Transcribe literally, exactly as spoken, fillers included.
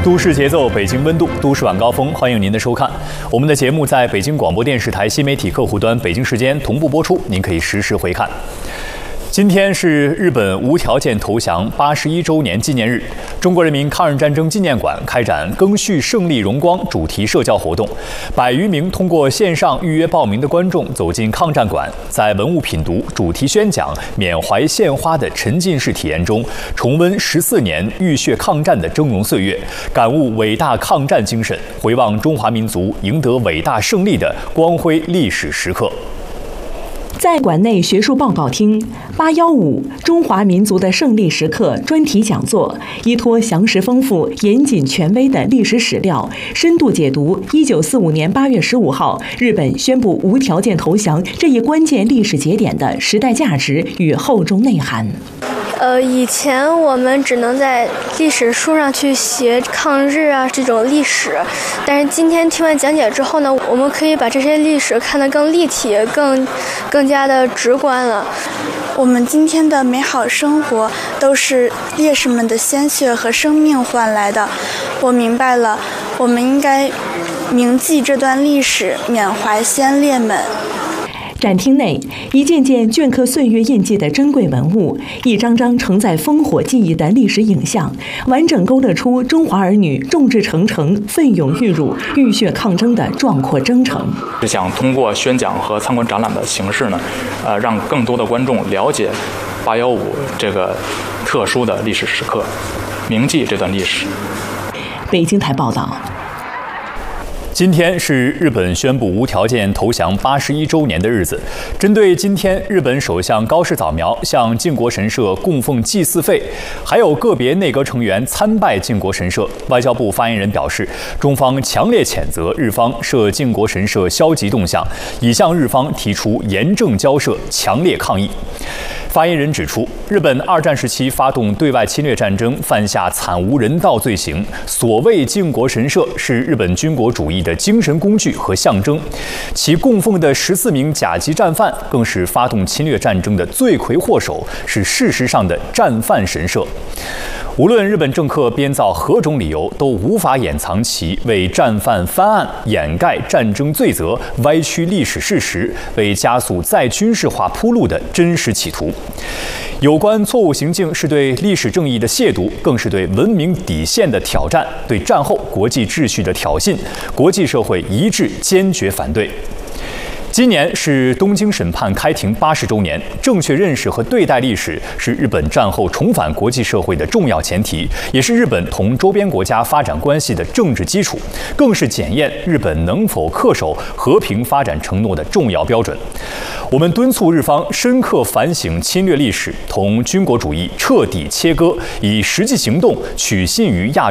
都市节奏，北京温度，都市晚高峰，欢迎您的收看。我们的节目在北京广播电视台新媒体客户端北京时间同步播出，您可以实时回看。今天是日本无条件投降八十一周年纪念日，中国人民抗日战争纪念馆开展“赓续胜利荣光”主题社交活动，百余名通过线上预约报名的观众走进抗战馆，在文物品读、主题宣讲、缅怀献花的沉浸式体验中，重温十四年浴血抗战的峥嵘岁月，感悟伟大抗战精神，回望中华民族赢得伟大胜利的光辉历史时刻。 在馆内学术报告厅，八一五中华民族的胜利时刻专题讲座，依托详实丰富、严谨权威的历史史料，深度解读一九四五年八月十五号日本宣布无条件投降这一关键历史节点的时代价值与厚重内涵。 呃，以前我们只能在历史书上去学抗日啊这种历史，但是今天听完讲解之后呢，我们可以把这些历史看得更立体、更更加的直观了。 我们今天的美好生活都是烈士们的鲜血和生命换来的。我明白了，我们应该铭记这段历史，缅怀先烈们。 展厅内，一件件镌刻岁月印记的珍贵文物，一张张承载烽火记忆的历史影像，完整勾勒出中华儿女众志成城、奋勇育乳、浴血抗争的壮阔征程。 是想通过宣讲和参观展览的形式呢，呃，让更多的观众了解八一五这个特殊的历史时刻，铭记这段历史。 北京台报道。 今天是日本宣布无条件投降八十一周年的日子。针对今天日本首相高市早苗向靖国神社供奉祭祀费，还有个别内阁成员参拜靖国神社，外交部发言人表示，中方强烈谴责日方涉靖国神社消极动向，已向日方提出严正交涉，强烈抗议。发言人指出，日本二战时期发动对外侵略战争，犯下惨无人道罪行。所谓靖国神社是日本军国主义的精神工具和象征，其供奉的十四名甲级战犯更是发动侵略战争的罪魁祸首，是事实上的战犯神社。无论日本政客编造何种理由，都无法掩藏其为战犯翻案、掩盖战争罪责、歪曲历史事实、为加速再军事化铺路的真实企图。有关错误行径是对历史正义的亵渎，更是对文明底线的挑战，对战后国际秩序的挑衅，国际社会一致坚决反对。今年是东京审判开庭八十周年，正确认识和对待历史是日本战后重返国际社会的重要前提，也是日本同周边国家发展关系的政治基础，更是检验日本能否恪守和平发展承诺的重要标准。我们敦促日方深刻反省侵略历史，同军国主义彻底切割，以实际行动取信于亚